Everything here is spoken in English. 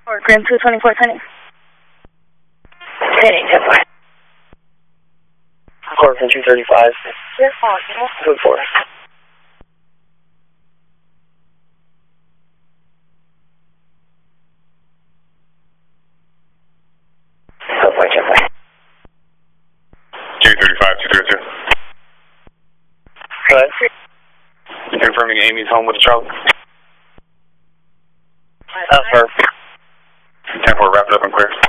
Or Grand 224 Penny. Penny, 10-4. Corcoran 235. Yes, Paul. Good 4. J35, 232. Go ahead. Confirming Amy's home with Charlie. Sir. 10-4, wrap it up and clear.